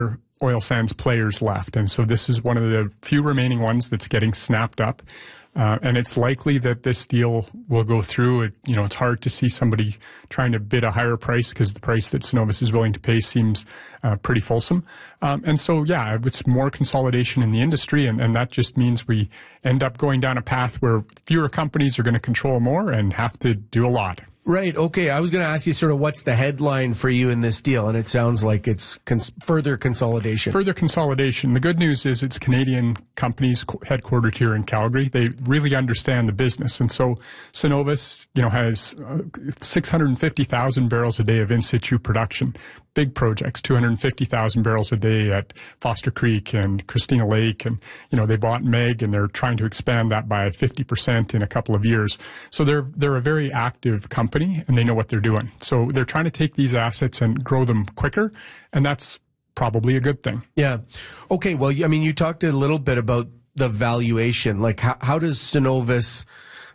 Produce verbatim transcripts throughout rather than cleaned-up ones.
oil sands players left. And so this is one of the few remaining ones that's getting snapped up. Uh, and it's likely that this deal will go through. It, you know, it's hard to see somebody trying to bid a higher price because the price that Cenovus is willing to pay seems uh, pretty fulsome. Um, and so, yeah, it's more consolidation in the industry, and, and that just means we end up going down a path where fewer companies are going to control more and have to do a lot. Right. Okay. I was going to ask you sort of what's the headline for you in this deal, and it sounds like it's cons- further consolidation. Further consolidation. The good news is it's Canadian companies headquartered here in Calgary. They really understand the business, and so Cenovus, you know, has uh, six hundred fifty thousand barrels a day of in situ production. Big projects, two hundred fifty thousand barrels a day at Foster Creek and Christina Lake, and you know they bought Meg, and they're trying to expand that by fifty percent in a couple of years. So they're they're a very active company. And they know what they're doing. So they're trying to take these assets and grow them quicker, and that's probably a good thing. Yeah. Okay, well, I mean, you talked a little bit about the valuation. Like, how, how does Cenovus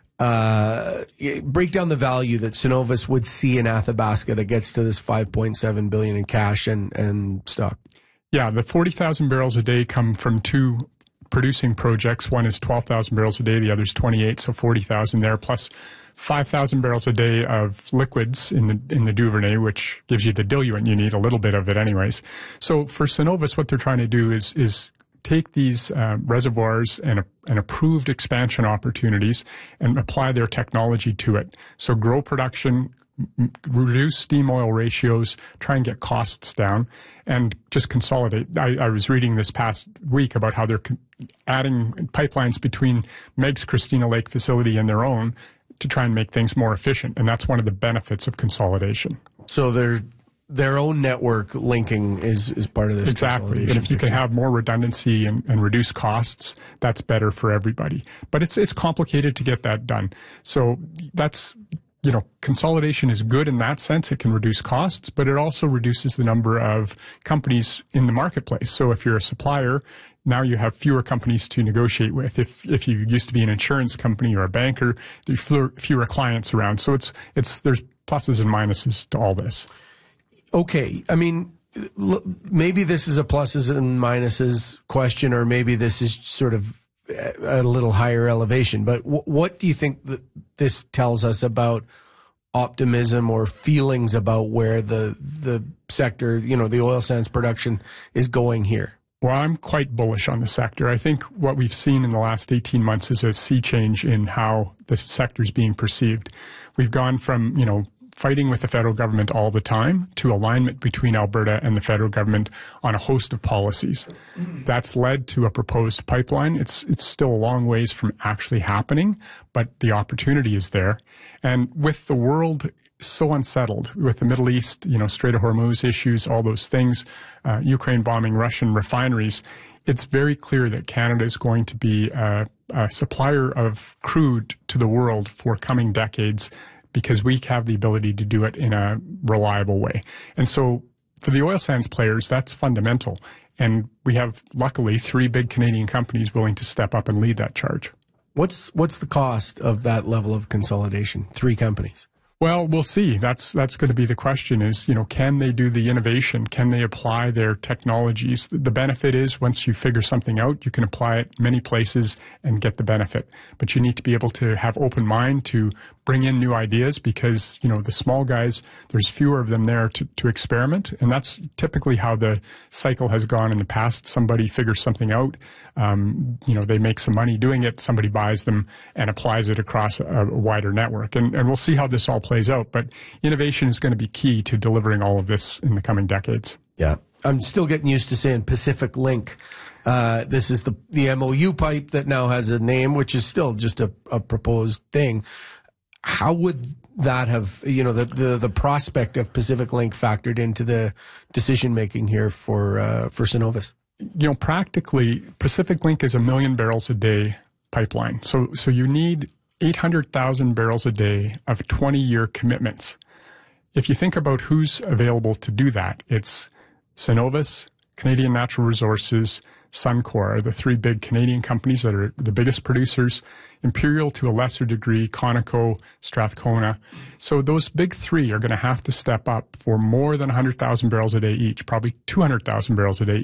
uh, break down the value that Cenovus would see in Athabasca that gets to this five point seven billion dollars in cash and, and stock? Yeah, the forty thousand barrels a day come from two producing projects. One is twelve thousand barrels a day, the other's twenty-eight, so forty thousand there, plus five thousand barrels a day of liquids in the in the Duvernay, which gives you the diluent you need, a little bit of it anyways. So for Cenovus, what they're trying to do is is take these uh, reservoirs and, uh, and approved expansion opportunities and apply their technology to it. So grow production, m- reduce steam oil ratios, try and get costs down, and just consolidate. I, I was reading this past week about how they're con- adding pipelines between Meg's Christina Lake facility and their own to try and make things more efficient. And that's one of the benefits of consolidation. So their their own network linking is, is part of this. Exactly. And if you can have more redundancy and, and reduce costs, that's better for everybody. But it's it's complicated to get that done. So that's, you know, consolidation is good in that sense. It can reduce costs, but it also reduces the number of companies in the marketplace. So if you're a supplier, now you have fewer companies to negotiate with. If if you used to be an insurance company or a banker, there's fewer, fewer clients around. So it's it's there's pluses and minuses to all this. Okay, I mean, l- maybe this is a pluses and minuses question, or maybe this is sort of a little higher elevation. But w- what do you think that this tells us about optimism or feelings about where the the sector, you know, the oil sands production is going here? Well, I'm quite bullish on the sector. I think what we've seen in the last eighteen months is a sea change in how the sector is being perceived. We've gone from, you know, fighting with the federal government all the time to alignment between Alberta and the federal government on a host of policies. That's led to a proposed pipeline. It's it's still a long ways from actually happening, but the opportunity is there. And with the world so unsettled, with the Middle East, you know, Strait of Hormuz issues, all those things, uh, Ukraine bombing Russian refineries, it's very clear that Canada is going to be a, a supplier of crude to the world for coming decades, because we have the ability to do it in a reliable way. And so for the oil sands players, that's fundamental. And we have, luckily, three big Canadian companies willing to step up and lead that charge. What's what's the cost of that level of consolidation? Three companies. Well, we'll see. That's that's going to be the question is, you know, can they do the innovation? Can they apply their technologies? The benefit is once you figure something out, you can apply it many places and get the benefit. But you need to be able to have open mind to bring in new ideas because, you know, the small guys, there's fewer of them there to, to experiment. And that's typically how the cycle has gone in the past. Somebody figures something out, um, you know, they make some money doing it, somebody buys them and applies it across a, a wider network. And, and we'll see how this all plays out. But innovation is going to be key to delivering all of this in the coming decades. Yeah. I'm still getting used to saying Pacific Link. Uh, this is the, the M O U pipe that now has a name, which is still just a, a proposed thing. How would that have, you know, the, the, the prospect of Pacific Link factored into the decision making here for uh, for Cenovus? You know, practically, Pacific Link is a million barrels a day pipeline. So so you need eight hundred thousand barrels a day of twenty-year commitments. If you think about who's available to do that, it's Cenovus, Canadian Natural Resources, Suncor are the three big Canadian companies that are the biggest producers, Imperial to a lesser degree, Conoco, Strathcona. So those big three are going to have to step up for more than one hundred thousand barrels a day each, probably two hundred thousand barrels a day